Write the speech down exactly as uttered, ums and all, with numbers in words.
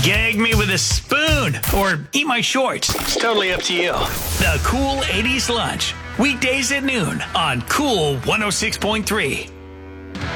Gag me with a spoon or eat my shorts. It's totally up to you. The Cool eighties Lunch. Weekdays at noon on Cool one oh six point three.